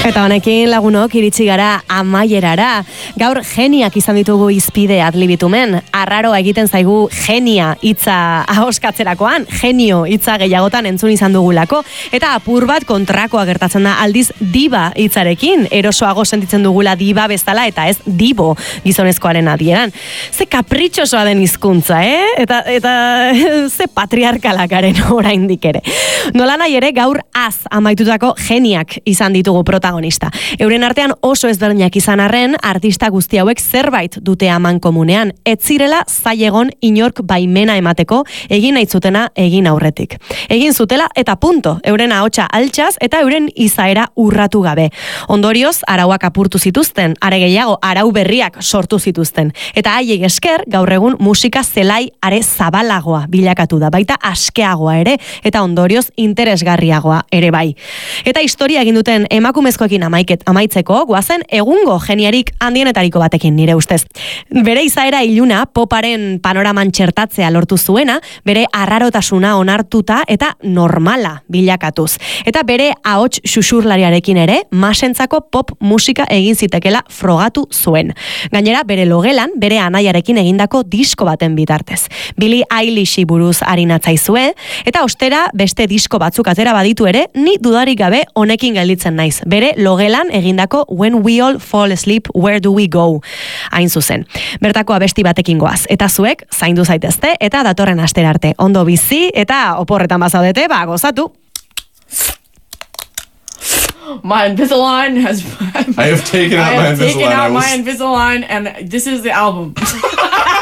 Eta honekin lagunok iritsi gara amaierara. Gaur geniak izan ditugu izpide adlibitumen. Arraroa egiten zaigu genia hitza ahoskatzerakoan, genio hitza gehiagotan entzun izan dugulako. Eta apur bat kontrakoa gertatzen da aldiz diba hitzarekin. Erosoago sentitzen dugula diba bezala eta ez dibo gizonezkoaren adieran. Ze kapritxosoa den hizkuntza, Eta ze patriarkalakaren oraindik ere. Nola nahi ere gaur amaitutako geniak izan ditugu protagonista. Euren artean oso ezberdinak izan arren, artista guzti hauek zerbait dute aman komunean. Ez zirela zailegon inork baimena emateko, egin nahi zutena egin aurretik. Egin zutela eta punto. Euren ahotsa altxaz eta euren izaera urratu gabe. Ondorioz, arauak apurtu zituzten, are gehiago arau berriak sortu zituzten. Eta haiek esker, gaur egun musika zelai are zabalagoa bilakatu da, baita askeagoa ere, eta ondorioz interesgarriagoa ere bai. Eta historia egin duten emakumezkoekin amaitzeko, goazen egungo geniarik handienetariko batekin nire ustez. Bere izaera iluna poparen panoraman txertatzea lortu zuena, bere arrarotasuna onartuta eta normala bilakatuz. Eta bere ahots xuxurlariarekin ere, masentzako pop musika egin zitekela frogatu zuen. Gainera, bere logelan, bere anaiarekin egindako disko baten bitartez. Billie Eilishi buruz harinatzaizue, eta ostera beste disko batzuk atera baditu ere, ni dudarik gabe honekin gelditzen naiz. Bere logelan egindako When We All Fall Asleep, Where Do We Go? Hain zuzen. Bertako abesti batekin goaz. Eta zuek, zaindu zaitezte, eta datorren astera arte. Ondo bizi, eta oporretan bazaudete, gozatu. My Invisalign has... I have taken out my Invisalign. My Invisalign, and this is the album.